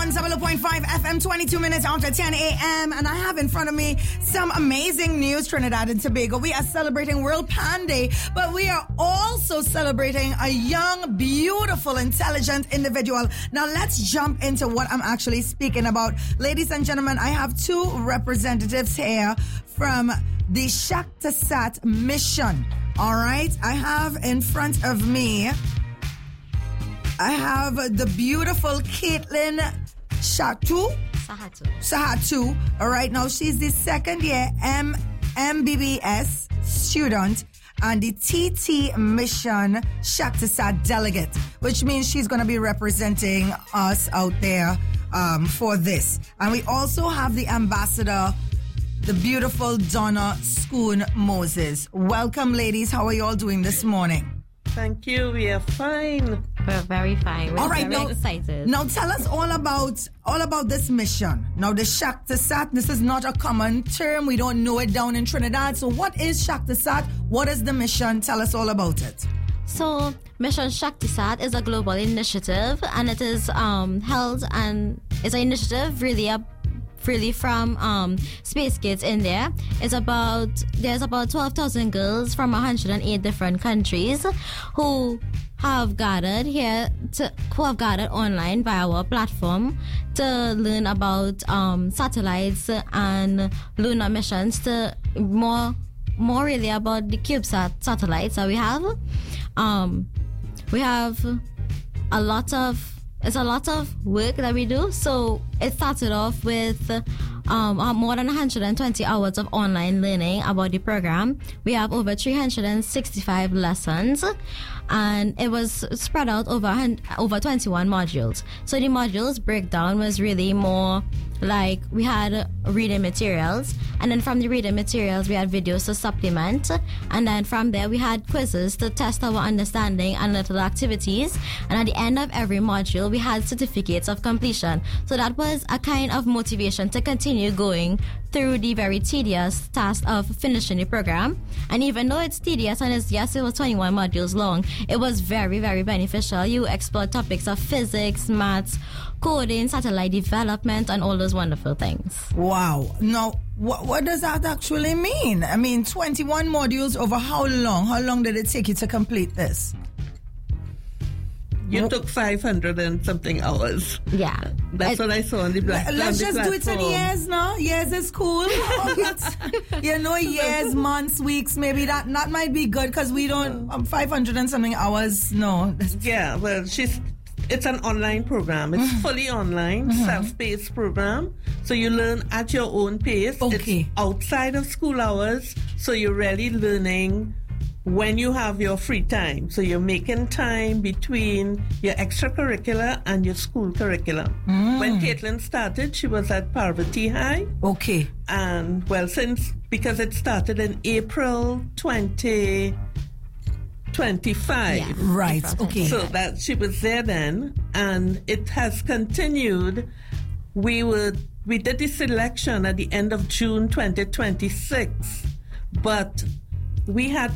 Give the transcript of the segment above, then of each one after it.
100.5 FM, 22 minutes after 10 a.m. And I have in front of me some amazing news, Trinidad and Tobago. We are celebrating World Pan Day, but we are also celebrating a young, beautiful, intelligent individual. Now let's jump into what I'm actually speaking about. Ladies and gentlemen, I have two representatives here from the Shaktisat mission. All right. I have in front of me, I have the beautiful Caitlin Sahatu. All right. Now she's the second year MBBS student and the TT Mission Shaktisat delegate, which means she's going to be representing us out there for this. And we also have the ambassador, the beautiful Donna Schoon Moses. Welcome, ladies. How are you all doing this morning? Thank you. We are fine. We're very fine. We're very excited. Now tell us all about this mission. Now the Shaktisat, this is not a common term. We don't know it down in Trinidad. So what is Shaktisat? What is the mission? Tell us all about it. So Mission Shaktisat is a global initiative, and it is held and is an initiative really from Space Kids India. There's about 12,000 girls from 108 different countries who have gathered online via our platform to learn about satellites and lunar missions, to more really about the CubeSat satellites that we have. We have it's a lot of work that we do. So it started off with more than 120 hours of online learning about the program. We have over 365 lessons, and it was spread out over 21 modules. So the modules breakdown was really more like we had reading materials, and then from the reading materials we had videos to supplement, and then from there we had quizzes to test our understanding and little activities, and at the end of every module we had certificates of completion. So that was a kind of motivation to continue going through the very tedious task of finishing the program. And even though it's tedious and it was 21 modules long, it was very, very beneficial. You explore topics of physics, maths, coding, satellite development, and all those wonderful things. Wow. Now, what does that actually mean? I mean, 21 modules over how long? How long did it take you to complete this? You took 500 and something hours. Yeah. That's what I saw on the black. Let's just do it in years now. Years is cool. Years, months, weeks, maybe that might be good because we don't, 500 and something hours, no. Yeah, well, it's an online program. It's fully online, self-paced program. So you learn at your own pace. Okay. It's outside of school hours. So you're really learning when you have your free time. So you're making time between your extracurricular and your school curriculum. When Caitlin started, she was at Parvati High. Okay. And because it started in April 2025. Yeah. Right. Okay. So that she was there then, and it has continued. We did the selection at the end of June 2026, but we had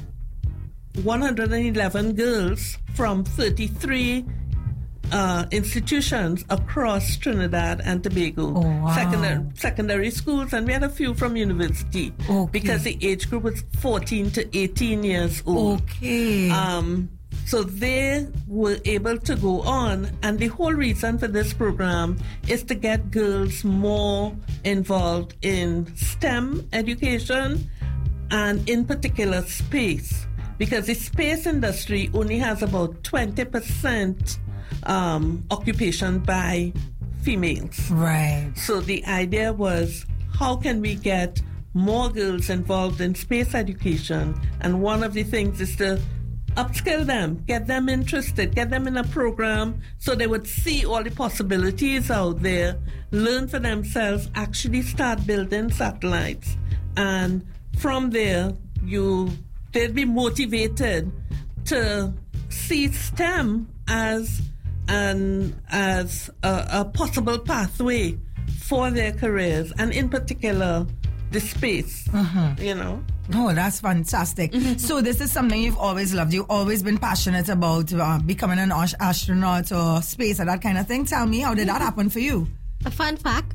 111 girls from 33 institutions across Trinidad and Tobago. Oh, wow. Secondary schools, and we had a few from university. Okay. Because the age group was 14 to 18 years old. Okay. So they were able to go on, and the whole reason for this program is to get girls more involved in STEM education, and in particular space, because the space industry only has about 20% occupation by females. Right. So the idea was, how can we get more girls involved in space education? And one of the things is to upskill them, get them interested, get them in a program so they would see all the possibilities out there, learn for themselves, actually start building satellites. And from there, they'd be motivated to see STEM as a possible pathway for their careers, and in particular, the space, Oh, that's fantastic. So this is something you've always loved. You've always been passionate about becoming an astronaut or space or that kind of thing. Tell me, how did that happen for you? A fun fact,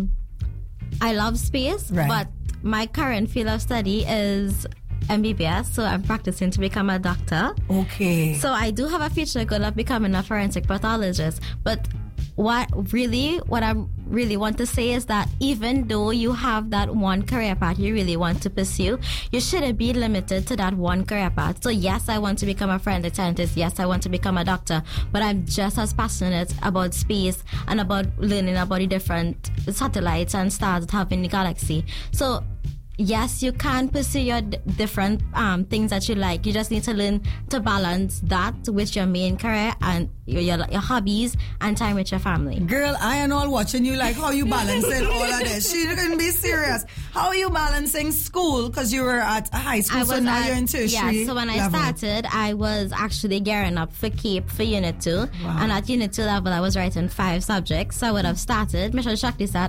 I love space, Right. but my current field of study is MBBS, so I'm practicing to become a doctor. Okay. So I do have a future goal of becoming a forensic pathologist. But what I really want to say is that even though you have that one career path you really want to pursue, you shouldn't be limited to that one career path. So yes, I want to become a forensic scientist. Yes, I want to become a doctor. But I'm just as passionate about space and about learning about the different satellites and stars that have in the galaxy. So yes, you can pursue your different things that you like. You just need to learn to balance that with your main career and your hobbies and time with your family. Girl, I am all watching you like how you balancing all of this. She couldn't be serious. How are you balancing school? Because you were at high school, so now you're in tertiary. Yeah, so when I level. started, I was actually gearing up for CAPE for Unit 2. Wow. And at Unit 2 level, I was writing 5 subjects. So I would have started Mission Shakti sat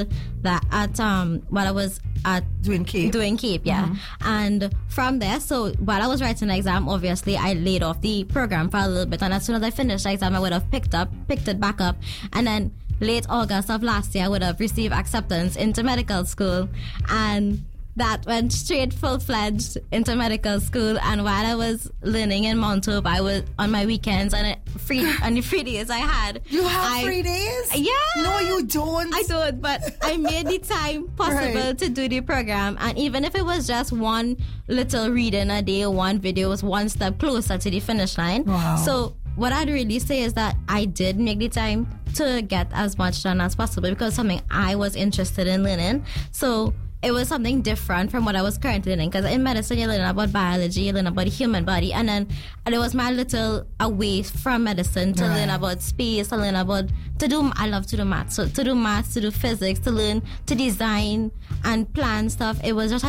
while I was at doing CAPE, yeah. Mm-hmm. And from there, so while I was writing the exam, obviously I laid off the program for a little bit, and as soon as I finished the exam, I would have picked it back up, and then late August of last year, I would have received acceptance into medical school, and that went straight full-fledged into medical school. And while I was learning in Mount Hope, I was on my weekends and on the free days I had. You have 3 days? Yeah. No, you don't. I don't, but I made the time possible to do the program. And even if it was just one little reading a day, one video was one step closer to the finish line. Wow. So what I'd really say is that I did make the time to get as much done as possible because something I was interested in learning. So it was something different from what I was currently learning, because in medicine you learn about biology, you learn about the human body, and it was my little away from medicine to learn about space, to learn about I love to do maths, so to do maths, to do physics, to learn to design and plan stuff. It was just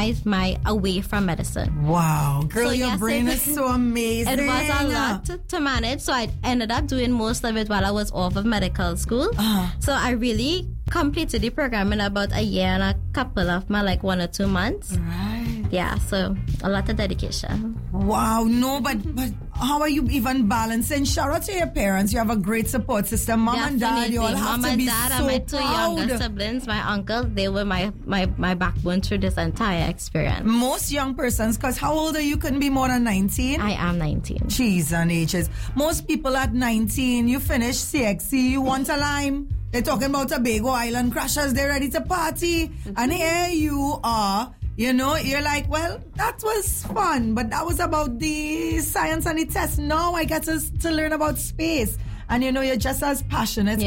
my away from medicine. Wow, girl, So your yes, brain is so amazing. It was a lot to manage, so I ended up doing most of it while I was off of medical school. So I really completed the program in about a year and a couple of 1 or 2 months. Right. Yeah, so a lot of dedication. Wow, no, but how are you even balancing? Shout out to your parents. You have a great support system. Mom and dad, you all have to be so proud. Mom and dad and my 2 younger siblings, my uncle, they were my backbone through this entire experience. Most young persons, because how old are you? Couldn't be more than 19? I am 19. Cheese and H's. Most people at 19, you finish CXC, you want a lime. They're talking about Tobago Island crashers. They're ready to party. And here you are. You know, you're like, well, that was fun, but that was about the science and the test. Now I get to learn about space. And you know, you're just as passionate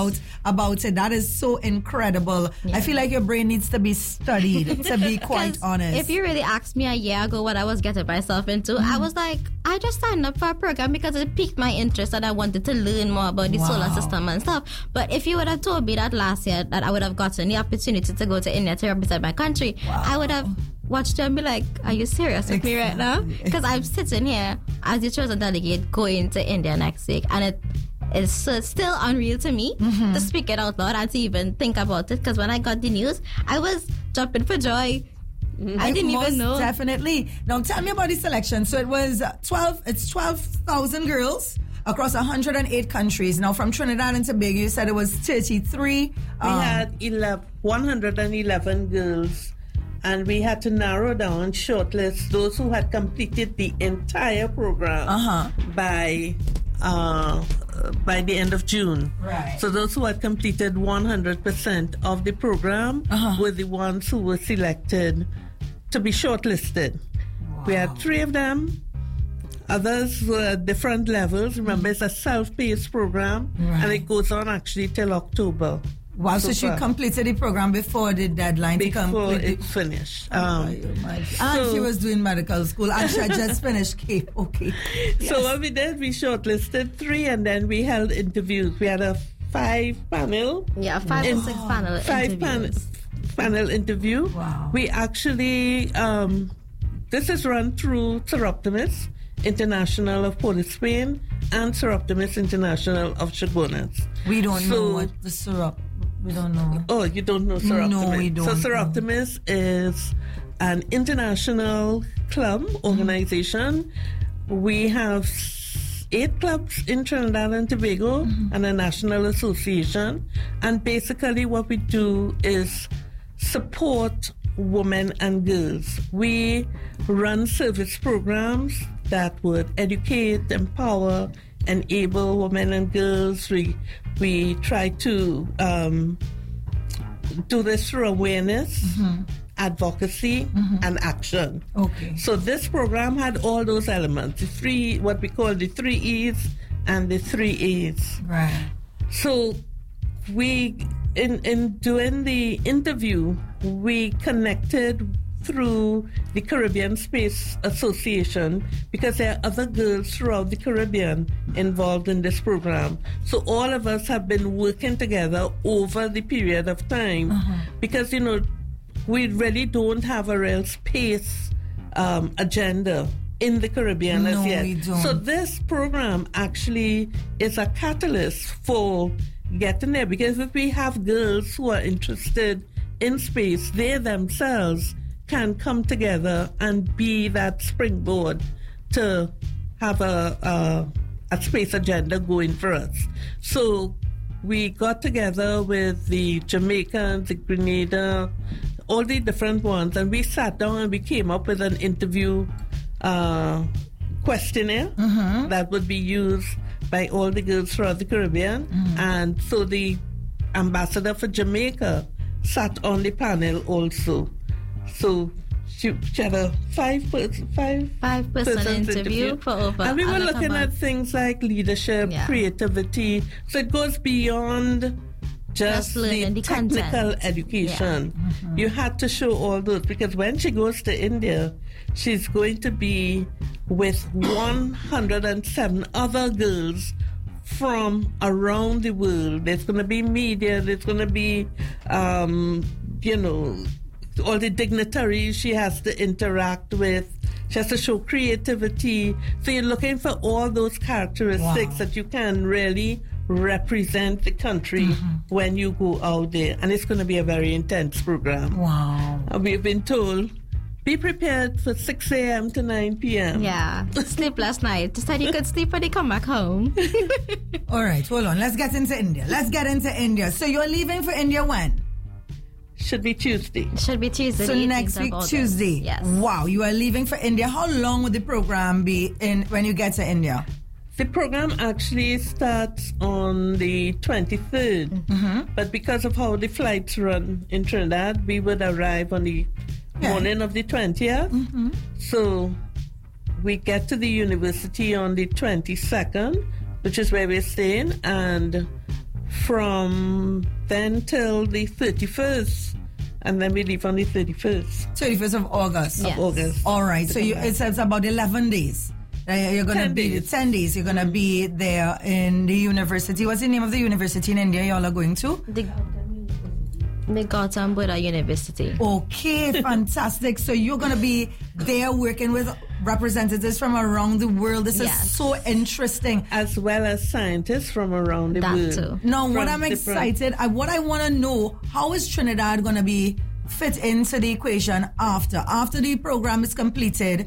about it. That is so incredible. Yeah. I feel like your brain needs to be studied, to be quite honest. If you really asked me a year ago what I was getting myself into, I was like, I just signed up for a program because it piqued my interest and I wanted to learn more about the solar system and stuff. But if you would have told me that last year that I would have gotten the opportunity to go to India to represent my country, I would have watched you and be like, are you serious with me right now? Because I'm sitting here as the chosen delegate going to India next week, and it's still unreal to me to speak it out loud and to even think about it, because when I got the news, I was jumping for joy. I didn't even know. Definitely. Now tell me about the selection. So it was 12,000 girls across 108 countries. Now from Trinidad and Tobago, you said it was 33. We had 111 girls. And we had to narrow down, shortlist those who had completed the entire program by the end of June. Right. So those who had completed 100% of the program were the ones who were selected to be shortlisted. Wow. We had 3 of them. Others were at different levels. Remember, it's a self-paced program, and it goes on actually till October. Wow, so she completed the program before the deadline to complete it finished. And she was doing medical school and she had just finished CAPE. Okay. Yes. So what we did, we shortlisted 3 and then we held interviews. We had a 5-panel. Yeah, 5 or 6 panel interviews. 5-panel interview. Wow. We actually, this is run through Seroptimus International of Port of Spain and Seroptimus International of Chaguanas. We don't know what the Serop. We don't know. Oh, you don't know Seroptimus? No, we don't. So Seroptimus is an international club organization. We have 8 clubs in Trinidad and Tobago and a national association. And basically what we do is support women and girls. We run service programs that would educate, empower, enable women and girls. We try to do this through awareness, advocacy, and action. Okay. So this program had all those elements, what we call the 3 E's and the 3 A's. Right. So we, in doing the interview, we connected through the Caribbean Space Association because there are other girls throughout the Caribbean involved in this program. So all of us have been working together over the period of time because, you know, we really don't have a real space agenda in the Caribbean as yet. We don't. So this program actually is a catalyst for getting there, because if we have girls who are interested in space, they themselves can come together and be that springboard to have a space agenda going for us. So we got together with the Jamaicans, the Grenada, all the different ones, and we sat down and we came up with an interview questionnaire that would be used by all the girls throughout the Caribbean. And so the ambassador for Jamaica sat on the panel also. So she had a five-person interview for over. And we were looking at things like leadership, creativity. So it goes beyond just the technical education. You had to show all those, because when she goes to India, she's going to be with 107 other girls from around the world. There's going to be media, there's going to be, you know, all the dignitaries she has to interact with. She has to show creativity. So you're looking for all those characteristics that you can really represent the country when you go out there. And it's going to be a very intense program. Wow. We've been told, be prepared for 6 a.m. to 9 p.m. Yeah, sleep last night. Just said you could sleep when you come back home. All right, hold on. Let's get into India. So you're leaving for India when? Should be Tuesday. Should be Tuesday. So next week, Tuesday. Yes. Wow, you are leaving for India. How long would the program be when you get to India? The program actually starts on the 23rd, but because of how the flights run in Trinidad, we would arrive on the morning of the 20th. So we get to the university on the 22nd, which is where we're staying, and from then till the 31st, and then we leave on the 31st of August. Yes. Of August. All right, so it's about 11 days. You're going to be 10 days. You're going to be there in the university. What's the name of the university in India y'all are going to? The Gautam Buddha University. Okay, fantastic. So you're going to be there working with representatives from around the world. This is so interesting. As well as scientists from around the world. Too. Now, what I'm excited, what I want to know, how is Trinidad going to be fit into the equation after the program is completed?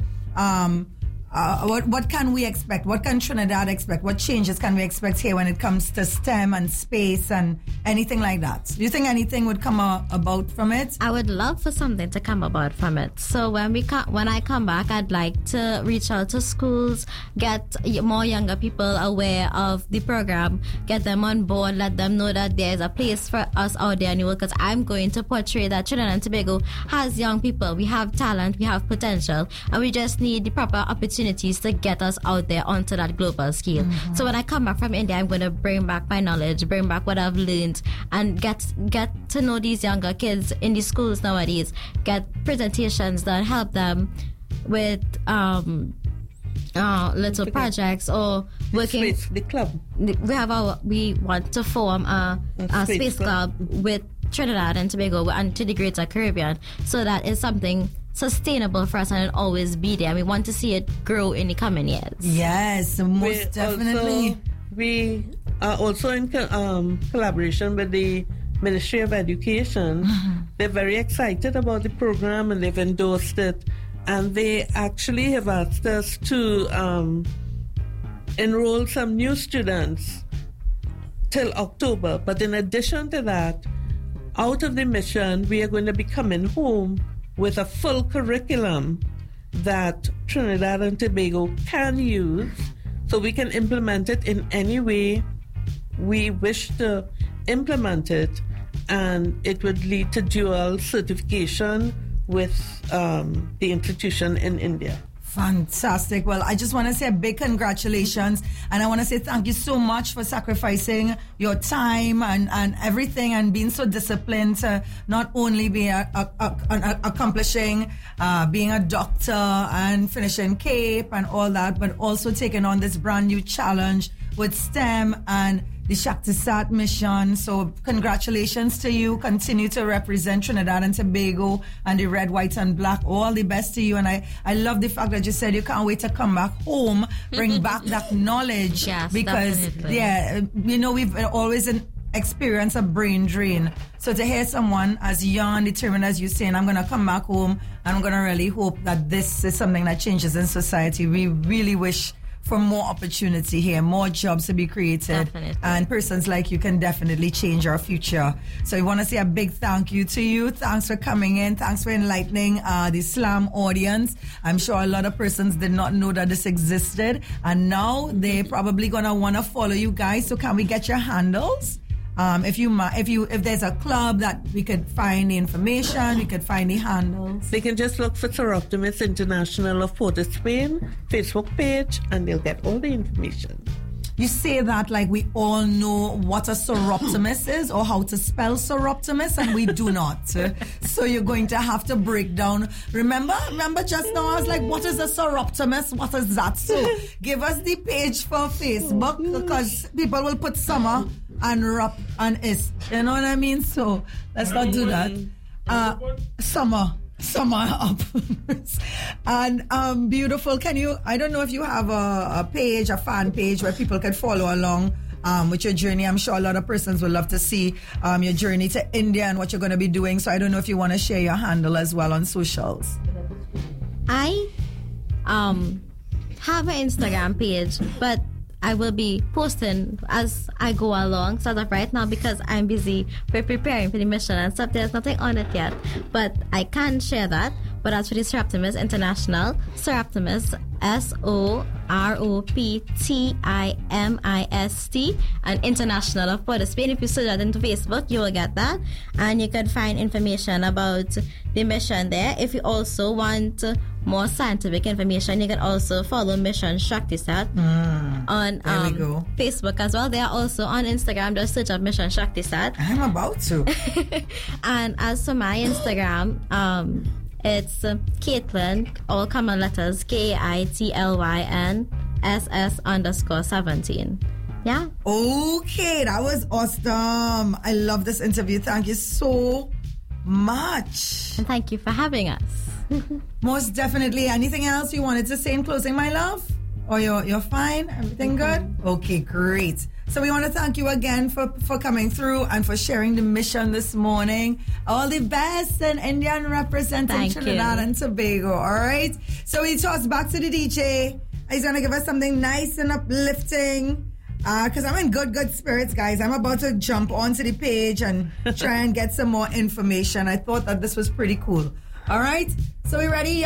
What can we expect? What can Trinidad expect? What changes can we expect here when it comes to STEM and space and anything like that? Do you think anything would come about from it? I would love for something to come about from it. So when I come back, I'd like to reach out to schools, get more younger people aware of the program, get them on board, let them know that there's a place for us out there in the world, because I'm going to portray that Trinidad and Tobago has young people. We have talent, we have potential, and we just need the proper opportunities to get us out there onto that global scale. So when I come back from India, I'm going to bring back my knowledge, bring back what I've learned, and get to know these younger kids in the schools nowadays, get presentations that help them with little projects or working. The club. We want to form a space club with Trinidad and Tobago and to the Greater Caribbean. So that is something sustainable for us and it'll always be there. We want to see it grow in the coming years. Yes, most definitely. We are also in collaboration with the Ministry of Education. They're very excited about the program and they've endorsed it. And they actually have asked us to enroll some new students till October. But in addition to that, out of the mission, we are going to be coming home with a full curriculum that Trinidad and Tobago can use, so we can implement it in any way we wish to implement it, and it would lead to dual certification with the institution in India. Fantastic. Well, I just want to say a big congratulations, and I want to say thank you so much for sacrificing your time and everything, and being so disciplined to not only be accomplishing being a doctor and finishing CAPE and all that, but also taking on this brand new challenge with STEM and the Shaktisat mission. So congratulations to you. Continue to represent Trinidad and Tobago and the red, white, and black. All the best to you. And I love the fact that you said you can't wait to come back home, bring back that knowledge. Yes, because, definitely. yeah, you know, we've always experienced a brain drain. So to hear someone as young and determined as you saying, I'm going to come back home and I'm going to really hope that this is something that changes in society. We really wish for more opportunity here, more jobs to be created. Definitely. And persons like you can definitely change our future. So I want to say a big thank you to you. Thanks for coming in. Thanks for enlightening the SLAM audience. I'm sure a lot of persons did not know that this existed, and now they're probably going to want to follow you guys. So can we get your handles? If there's a club that we could find the information, we could find the handles. They can just look for Soroptimist International of Port of Spain Facebook page, and they'll get all the information. You say that like we all know what a Soroptimist is or how to spell Soroptimist, and we do not. So you're going to have to break down. Remember just now I was like, what is a Soroptimist? What is that? So give us the page for Facebook, because people will put summer and rop and is. You know what I mean? So let's not do that. Summer up. And beautiful. I don't know if you have a page, a fan page where people can follow along with your journey. I'm sure a lot of persons would love to see your journey to India and what you're going to be doing. So I don't know if you want to share your handle as well on socials. I have an Instagram page, but I will be posting as I go along, sort of right now, because I'm busy preparing for the mission and stuff. There's nothing on it yet, but I can share that. But as for the Soroptimist International, Soroptimist, SOROPTIMIST, and International of Port of Spain. If you search that into Facebook, you will get that, and you can find information about the mission there. If you also want more scientific information, you can also follow Mission Shaktisat on Facebook as well. They are also on Instagram. Just search up Mission Shaktisat. I'm about to. And as for my Instagram, it's Caitlin, all common letters, KAITLYNSS_17. Yeah. Okay, that was awesome. I love this interview. Thank you so much. And thank you for having us. Most definitely. Anything else you wanted to say in closing, my love? Or you're fine? Everything good? Okay, great. So we want to thank you again for coming through and for sharing the mission this morning. All the best, and Indian representing Trinidad and Tobago. All right. So we toss back to the DJ. He's going to give us something nice and uplifting. Because I'm in good spirits, guys. I'm about to jump onto the page and try and get some more information. I thought that this was pretty cool. All right. So we ready?